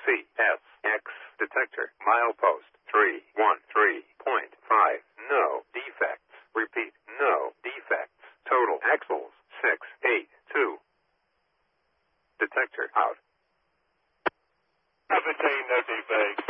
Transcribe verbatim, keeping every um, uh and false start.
C S X detector. Milepost three one three point five. No defects. Repeat, no defects. Total axles six eight two. Detector out. seventeen, no defects.